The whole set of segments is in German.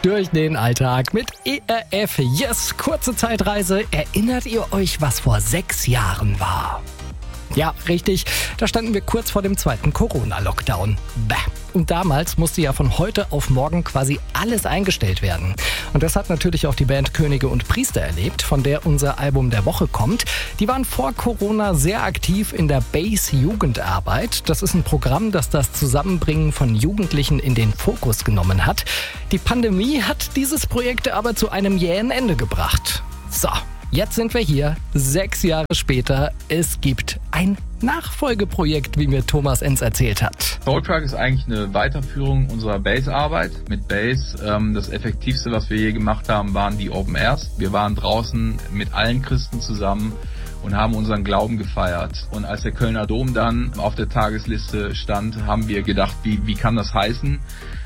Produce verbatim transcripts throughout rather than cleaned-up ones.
durch den Alltag mit E R F Yes, kurze Zeitreise. Erinnert ihr euch, was vor sechs Jahren war? Ja, richtig, da standen wir kurz vor dem zweiten Corona-Lockdown. Bäh. Und damals musste ja von heute auf morgen quasi alles eingestellt werden. Und das hat natürlich auch die Band Könige und Priester erlebt, von der unser Album der Woche kommt. Die waren vor Corona sehr aktiv in der Base-Jugendarbeit. Das ist ein Programm, das das Zusammenbringen von Jugendlichen in den Fokus genommen hat. Die Pandemie hat dieses Projekt aber zu einem jähen Ende gebracht. So. Jetzt sind wir hier, sechs Jahre später. Es gibt ein Nachfolgeprojekt, wie mir Thomas Enz erzählt hat. Soultruck ist eigentlich eine Weiterführung unserer Bass-Arbeit. Mit Bass, ähm, das Effektivste, was wir je gemacht haben, waren die Open Airs. Wir waren draußen mit allen Christen zusammen und haben unseren Glauben gefeiert. Und als der Kölner Dom dann auf der Tagesliste stand, haben wir gedacht, wie, wie kann das heißen?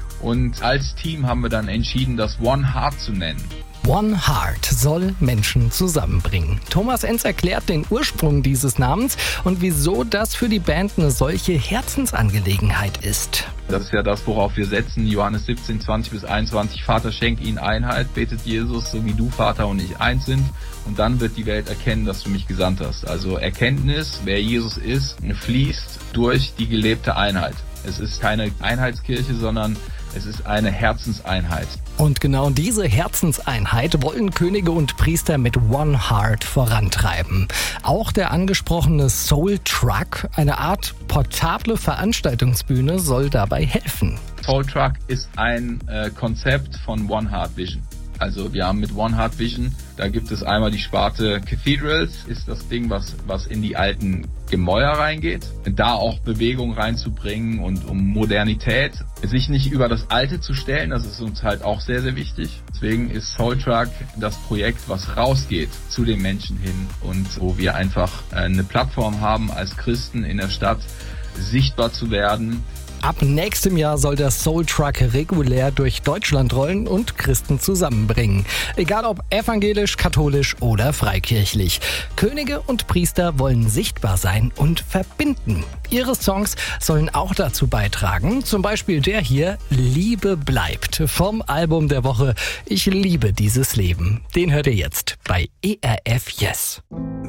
Und als Team haben wir dann entschieden, das One Heart zu nennen. One Heart soll Menschen zusammenbringen. Thomas Enz erklärt den Ursprung dieses Namens und wieso das für die Band eine solche Herzensangelegenheit ist. Das ist ja das, worauf wir setzen. Johannes siebzehn, zwanzig bis einundzwanzig. Vater, schenk ihnen Einheit, betet Jesus, so wie du, Vater, und ich eins sind. Und dann wird die Welt erkennen, dass du mich gesandt hast. Also Erkenntnis, wer Jesus ist, fließt durch die gelebte Einheit. Es ist keine Einheitskirche, sondern es ist eine Herzenseinheit. Und genau diese Herzenseinheit wollen Könige und Priester mit One Heart vorantreiben. Auch der angesprochene Soultruck, eine Art portable Veranstaltungsbühne, soll dabei helfen. Soultruck ist ein äh, Konzept von One Heart Vision. Also wir haben mit One Heart Vision, da gibt es einmal die Sparte Cathedrals, ist das Ding, was, was in die alten Gemäuer reingeht, da auch Bewegung reinzubringen und um Modernität, sich nicht über das Alte zu stellen, das ist uns halt auch sehr, sehr wichtig. Deswegen ist Soultruck das Projekt, was rausgeht zu den Menschen hin und wo wir einfach eine Plattform haben, als Christen in der Stadt sichtbar zu werden. Ab nächstem Jahr soll der Soultruck regulär durch Deutschland rollen und Christen zusammenbringen. Egal ob evangelisch, katholisch oder freikirchlich. Könige und Priester wollen sichtbar sein und verbinden. Ihre Songs sollen auch dazu beitragen. Zum Beispiel der hier, Liebe bleibt, vom Album der Woche. Ich liebe dieses Leben. Den hört ihr jetzt bei E R F Yes.